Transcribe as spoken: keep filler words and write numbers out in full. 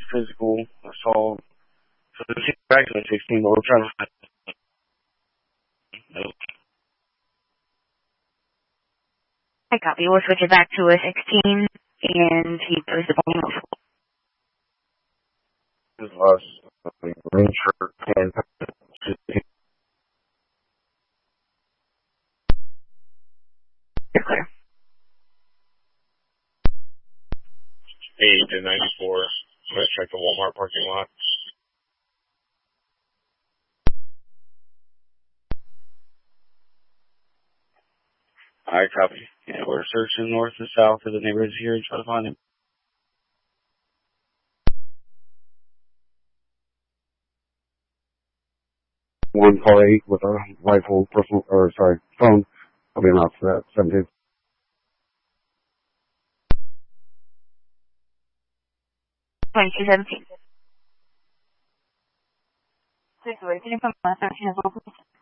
physical assault. So the actually sixteen, but we're trying to find. I copy. We'll switch it back to a sixteen, and he goes to the This was a green shirt and you're clear. eight to ninety-four. Let's check the Walmart parking lot. I copy. Yeah, we're searching north and south of the neighborhoods here and try to find him. One call eight with a rifle, personal, or sorry, phone. I'll be enough for that. seventeen. twenty-two seventeen. Situation from thirteen as well, please.